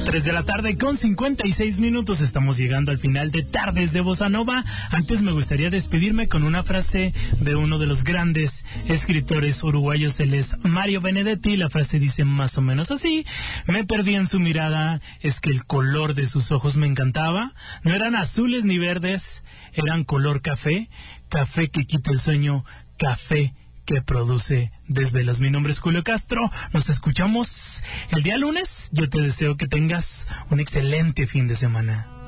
3 de la tarde con 56 minutos. Estamos llegando al final de Tardes de Bossa Nova. Antes me gustaría despedirme con una frase de uno de los grandes escritores uruguayos. Él es Mario Benedetti. La frase dice más o menos así: me perdí en su mirada, es que el color de sus ojos me encantaba. No eran azules ni verdes, eran color café. Café que quita el sueño, café que produce desvelos. Mi nombre es Julio Castro. Nos escuchamos el día lunes. Yo te deseo que tengas un excelente fin de semana.